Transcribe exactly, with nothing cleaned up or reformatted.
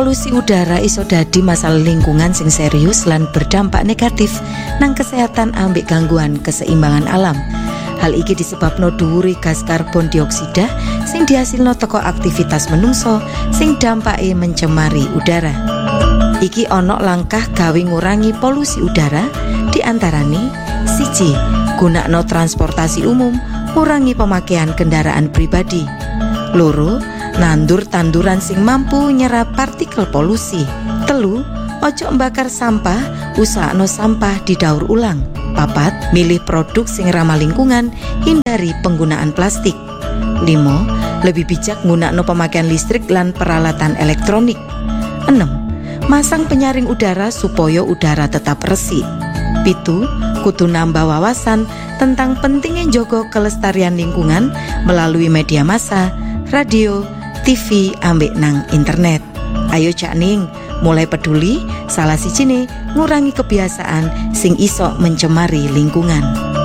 polusi udara iso dadi masalah lingkungan sing serius lan berdampak negatif nang kesehatan ambek gangguan keseimbangan alam. Hal iki disebabno dhuwure gas karbon dioksida sing dihasilno teko aktivitas menungso sing dampake mencemari udara. Iki ana langkah gawe ngurangi polusi udara diantarane siji, gunakno transportasi umum, kurangi pemakaian kendaraan pribadi. Loro, nandur tanduran sing mampu nyerap partikel polusi. Telu, ojo mbakar sampah, usahakno sampah didaur ulang. Papat, milih produk sing ramah lingkungan, hindari penggunaan plastik. Limo, lebih bijak nggunakno pemakaian listrik lan peralatan elektronik. Enam, masang penyaring udara supaya udara tetap resik. Pitu, kudu nambah wawasan tentang pentingnya njogo kelestarian lingkungan melalui media massa, radio, T V, ambek nang internet. Ayo Cak Ning, mulai peduli salah sijine ngurangi kebiasaan sing iso mencemari lingkungan.